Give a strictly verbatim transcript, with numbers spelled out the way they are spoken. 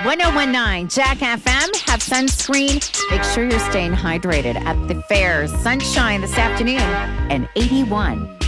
ten nineteen Jack F M. Have sunscreen. Make sure you're staying hydrated at the fairs. Sunshine this afternoon and eighty-one.